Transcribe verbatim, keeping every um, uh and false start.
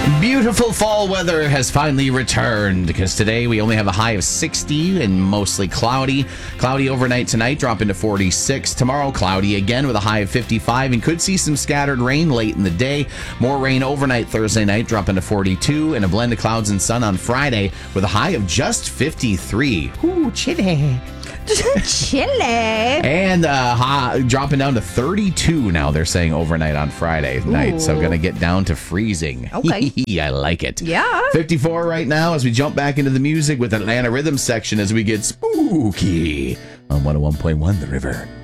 Beautiful fall weather has finally returned because today we only have a high of sixty and mostly cloudy. Cloudy overnight tonight, dropping to forty-six. Tomorrow, cloudy again with a high of fifty-five and could see some scattered rain late in the day. More rain overnight Thursday night, dropping to forty-two, and a blend of clouds and sun on Friday with a high of just fifty-three. Ooh, chilly. Chilly. And uh, hot, dropping down to thirty-two now, they're saying overnight on Friday night. Ooh. So going to get down to freezing. Okay. I like it. Yeah. fifty-four right now as we jump back into the music with Atlanta Rhythm section as we get spooky on one oh one point one The River.